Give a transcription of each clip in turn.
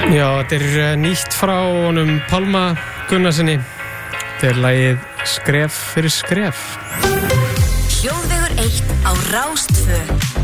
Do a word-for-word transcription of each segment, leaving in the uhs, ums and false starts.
Já, þetta er nýtt frá honum Pálma Gunnarsinni. Þetta er lagið Skref fyrir skref. Hljóðvegur eitt á Rás tvö.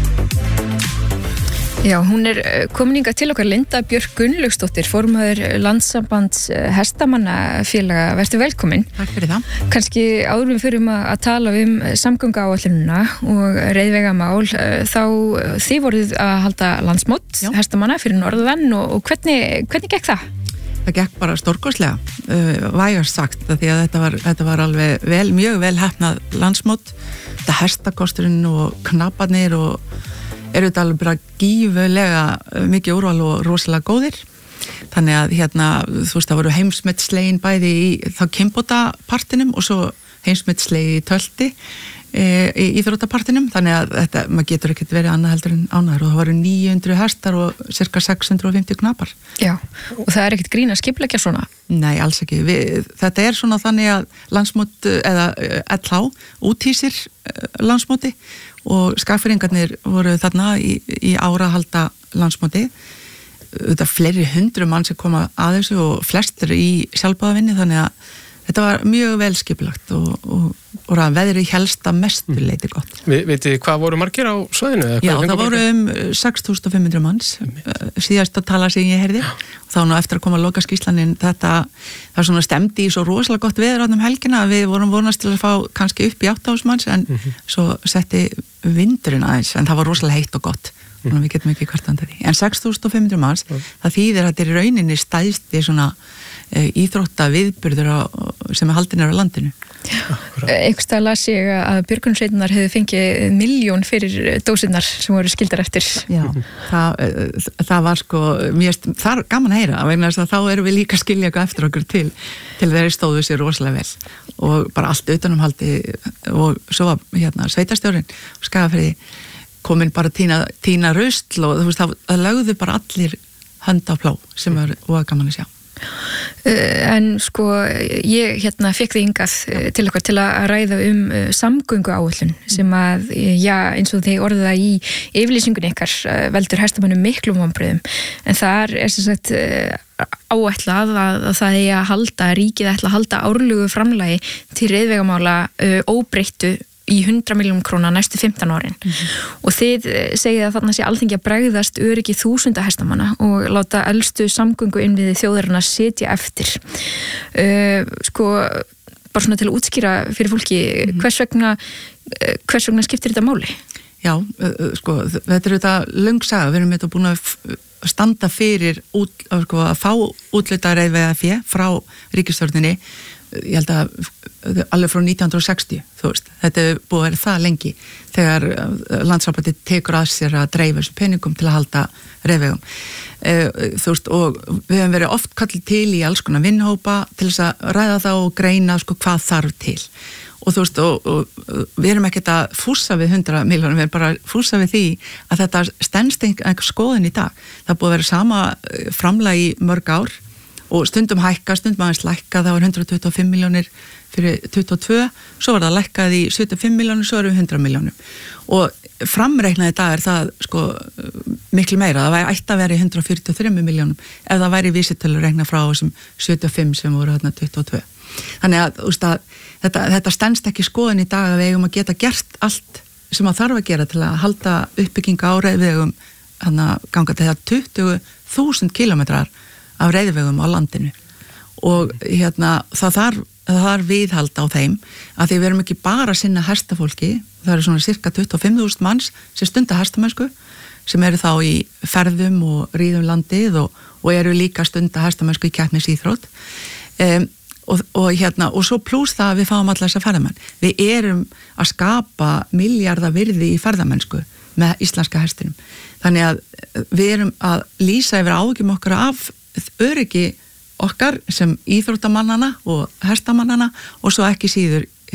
Já, hún er komin hingað til okkar, Linda Björk Gunnlaugsdóttir, formaður Landssambands hestamannafélaga. Vertu velkomin. Takk fyrir það. Kannski áður við förum að tala um samgönguáætlunina og reiðvegamál, þá þið voruð að halda landsmót Já. hestamanna fyrir norðan og, og hvernig, hvernig gekk það? Það gekk bara stórkostlega, uh, vægast sagt, því að þetta var, þetta var alveg vel, mjög vel heppnað landsmót. Þetta hestakosturinn og knaparnir og eru þetta alveg bara gífulega mikið úrval og rosalega góðir. Þannig að hérna, þú veist, það voru heimsmetsslegin bæði í þá kynbótapartinum og svo heimsmetsslegin í tölti e, í íþróttapartinum. Þannig að þetta, maður getur ekkert verið annað heldur en ánæður og það voru níu hundruð hestar og cirka sex hundruð fimmtíu knapar. Já, og það er ekkert grín að skipuleggja svona? Nei, alls ekki. Við, þetta er svona þannig að landsmót eða L H úthýsir landsmóti og skagfirðingarnir voru þarna í, í ára að halda landsmóti. Þetta fleiri hundru mann sem koma að þessu og flestir í sjálfboðavinnu, þannig að þetta var mjög vel skipulagt og, og, og veðri helsta mestu leiti gott. Vi, Vitið hvað voru margir á svæðinu? Já, það voru um sex þúsund fimm hundruð manns, síðast að tala sem ég heyrði. Og þá nú eftir að koma að loka skýrslanin, þetta, það svona stemdi í svo rosalega gott veður áttum helgina að við vorum vonast til að fá kannski upp í átta þúsund manns, en mm -hmm. svo setti vindurinn aðeins, en það var rosalega heitt og gott. Mm -hmm. Við getum ekki kvartandi því. En sex þúsund fimm hundruð manns, mm -hmm. það þýðir að þetta er í rauninni stæðsti svona íþrótta viðburður sem er haldin er á landinu. Einhverstað las ég að björgunarsveitirnar hefði fengið milljón fyrir dósinnar sem voru skildar eftir. Já, það, það var sko mjög, það er gaman að heyra vegna þess að þá erum við líka að skilja eitthvað eftir okkur til, til þeir stóðu sér rosalega vel og bara allt utanumhaldi og svo var hérna sveitarstjórinn og Skagafirði komin bara tína, tína rusl og þú veist það, það lögðu bara allir hönd á pló sem var og gaman að sjá. En sko ég hérna fekk þið hingað til okkar til að ræða um samgönguáætlun sem að, já, eins og þið orðið það í yfirlýsingunni ykkar veldur hestamönnum miklum vonbrigðum, en þar er sem sagt áætlað að, að það er að halda, ríkið ætla að halda árlegu framlagi til reiðvegamála uh, óbreyttu í hundrað milljónum króna næstu fimmtán árin. Mm-hmm. Og þið segið að þarna sé Alþingi að bregðast öryggi þúsunda hestamanna og láta elstu samgöngu innviði þjóðarinnar sitja eftir. Uh, sko, bara svona til að útskýra fyrir fólki, mm-hmm. hvers vegna, hvers vegna skiptir þetta máli? Já, uh, sko, þetta er þetta löng saga, við erum þetta búin að standa fyrir út, sko, að fá útleita reiðvegafé frá ríkisstjórninni. Ég held að alveg frá nítján hundruð og sextíu, þú veist, þetta er búið að vera það lengi þegar Landssambandið tekur að sér að dreifa þessu peningum til að halda reiðvegum. E, þú veist, og við hefum verið oft kallið til í alls konar vinnhópa til þess að ræða það og greina sko hvað þarf til. Og þú veist, og, og, og við erum ekkert að fússa við hundra milljónum, við erum bara að fússa við því að þetta stendst einhver skoðun í dag. Það er búið að vera sama framlag í mörg ár og stundum hækka, stundum aðeins lækka, það var hundrað tuttugu og fimm milljónir fyrir tuttugu og tvö, svo var það lækkað í sjötíu og fimm milljónir, svo eru hundrað milljónir og framreiknaði dag er það sko miklu meira, það væri ætti að vera í hundrað fjörutíu og þremur milljónum ef það væri vísitölu reikna frá þessum sjötíu og fimm sem voru þarna tuttugu og tvö. Þannig að, úst, að þetta, þetta stendst ekki skoðun í dag að við eigum að geta gert allt sem að þarf að gera til að halda uppbygginga á reiðvegum, þannig að ganga til það tuttugu þúsund kílómetrar af reiðvegum á landinu og hérna það þarf, það þarf viðhald á þeim að því við erum ekki bara að sinna hestafólki, það eru svona cirka tuttugu og fimm þúsund manns sem stunda hestamennsku sem eru þá í ferðum og ríðum landið og, og eru líka stunda hestamennsku í keppnisíþrótt um, og, og hérna og svo pluss það að við fáum alla þessa ferðamenn. Við erum að skapa milljarða virði í ferðamennsku með íslenska hestinum. Þannig að við erum að lýsa yfir áhyggjum okkar af öryggi okkar sem íþróttamannana og hestamannana og svo ekki síður